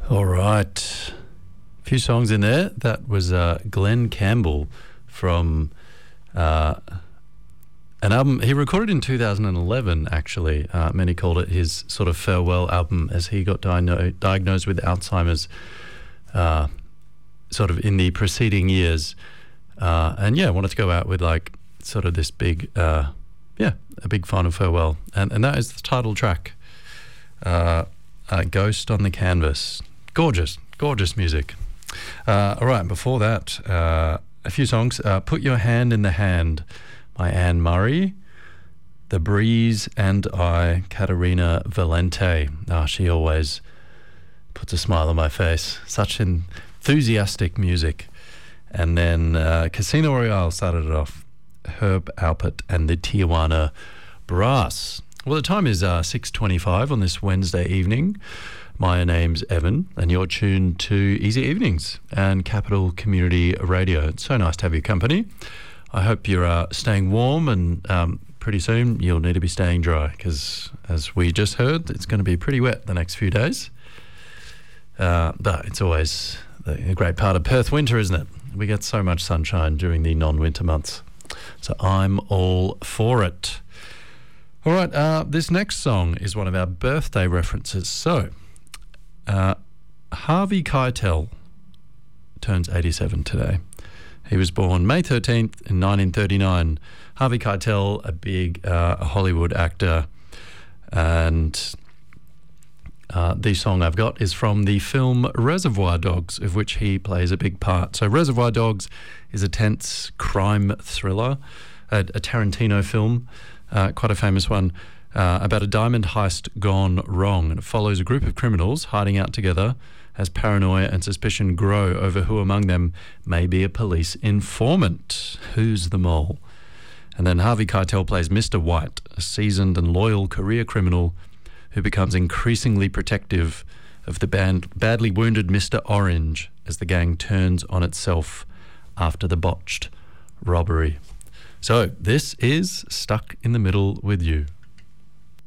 All right. A few songs in there. That was Glenn Campbell from an album he recorded in 2011, actually. Many called it his sort of farewell album as he got diagnosed with Alzheimer's sort of in the preceding years. And yeah, wanted to go out with like sort of this big, a big final farewell. And that is the title track, Ghost on the Canvas. Gorgeous music. All right, before that, a few songs. Put Your Hand in the Hand by Anne Murray. The Breeze and I, Caterina Valente. She always puts a smile on my face. Such enthusiastic music. And then Casino Royale started it off. Herb Alpert and the Tijuana Brass. Well, the time is 6:25 on this Wednesday evening. My name's Evan, and you're tuned to Easy Evenings and Capital Community Radio. It's so nice to have your company. I hope you're staying warm, and pretty soon you'll need to be staying dry because, as we just heard, it's going to be pretty wet the next few days. But it's always a great part of Perth winter, isn't it? We get so much sunshine during the non-winter months. So I'm all for it. All right, this next song is one of our birthday references. So, Harvey Keitel turns 87 today. He was born May 13th in 1939. Harvey Keitel, a big Hollywood actor, and the song I've got is from the film Reservoir Dogs, of which he plays a big part. So Reservoir Dogs is a tense crime thriller, a Tarantino film, quite a famous one, about a diamond heist gone wrong. And it follows a group of criminals hiding out together as paranoia and suspicion grow over who among them may be a police informant. Who's the mole? And then Harvey Keitel plays Mr. White, a seasoned and loyal career criminal who becomes increasingly protective of the badly wounded Mr. Orange as the gang turns on itself after the botched robbery. So this is Stuck in the Middle with You.